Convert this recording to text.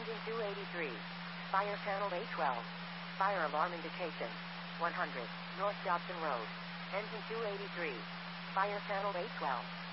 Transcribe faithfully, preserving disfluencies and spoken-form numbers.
Engine two eighty-three. Fire channel A twelve. Fire alarm indication. one hundred. North Dobson Road. Engine two eighty-three. Fire channel A twelve.